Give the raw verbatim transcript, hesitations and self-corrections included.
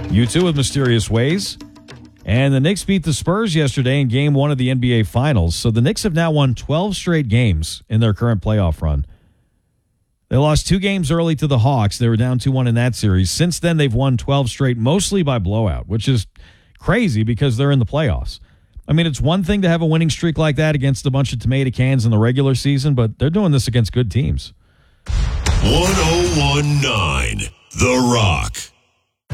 U two with mysterious ways. And the Knicks beat the Spurs yesterday in game one of the N B A Finals. So the Knicks have now won twelve straight games in their current playoff run. They lost two games early to the Hawks. They were down two one in that series. Since then, they've won twelve straight, mostly by blowout, which is crazy because they're in the playoffs. I mean, it's one thing to have a winning streak like that against a bunch of tomato cans in the regular season, but they're doing this against good teams. one oh one point nine The Rock.